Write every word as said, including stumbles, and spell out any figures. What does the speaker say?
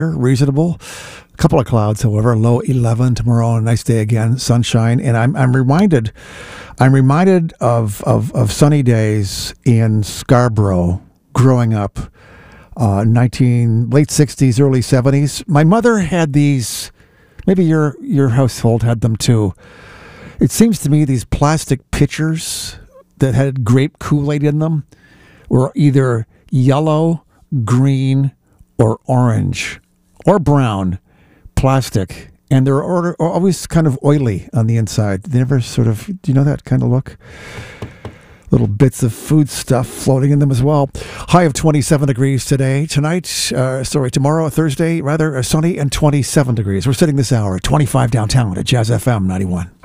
reasonable. A couple of clouds, however, low eleven tomorrow. A nice day again, sunshine. And I'm I'm reminded, I'm reminded of of, of sunny days in Scarborough growing up, uh, nineteen late sixties, early seventies. My mother had these. Maybe your your household had them too. It seems to me these plastic pitchers that had grape Kool-Aid in them were either yellow, green, or orange, or brown plastic. And they're order, always kind of oily on the inside. They never sort of, do you know that kind of look? Little bits of food stuff floating in them as well. High of twenty-seven degrees today. Tonight, uh, sorry, tomorrow, Thursday, rather, uh, sunny and twenty-seven degrees. We're sitting this hour at twenty-five downtown at Jazz F M ninety-one.